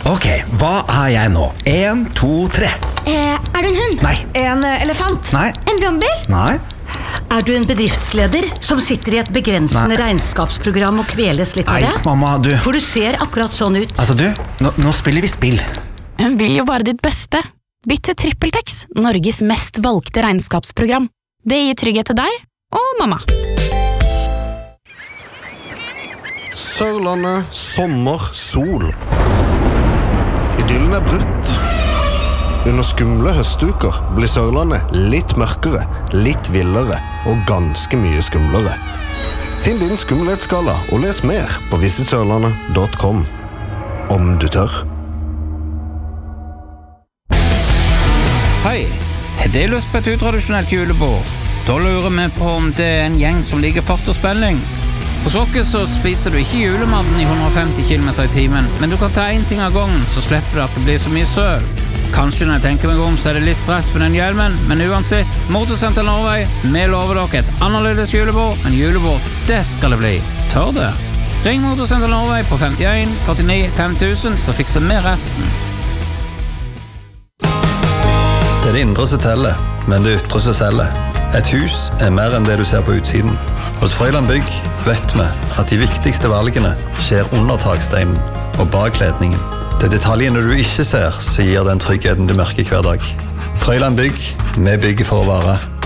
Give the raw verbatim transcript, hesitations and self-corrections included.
Ok, hva er jeg nå? En, to, tre. Eh, er du en hund? Nei. En eh, elefant? Nei. En brannbil? Nei. Er du en bedriftsleder som sitter i et begrensende Nei. regnskapsprogram og kveles litt av Nei, det? mamma, du. For du ser akkurat sånn ut. Altså, du, nå, nå spiller vi spill. Hun vil jo bare ditt beste. Bytt til TrippelTex, Norges mest valgte regnskapsprogram. Det gir trygghet til deg og mamma. Sørlandet, sommer, sol. Idyllen er brutt. Under skumle høstuker blir Sørlandet litt mørkere, litt villere og ganske mye skumlere. Finn din skumlighetsskala og les mer på visit sørlandet punktum com. Om du tør. Hei, har du lyst på et utradisjonelt julebord? Da lurer vi på om det er en gjeng som liker fart og spenning. Hos oss så spiser du ikke julematen i hundre og femti kilometer i timen, men du kan ta en ting av gangen, så slipper du at det blir så mye søl. Kanskje når jeg tenker meg om, så er det litt stress med den hjelmen, men uansett, Motorsenter Norway, vi lover dere et annerledes julebord, men julebord, det skal det bli. Tør det? Ring Motorsenter Norway på femtien førtini fem tusen, så fikser vi resten. Det er det indre som teller, men det ytre som selger. Et hus er mer enn det du ser på utsiden. Hos Frøyland Bygg vet vi at de viktigste valgene skjer under taksteinen og bak ledningen. Det er detaljene du ikke ser som gir den tryggheten du merker hver dag. Frøyland Bygg, vi bygger for å vare.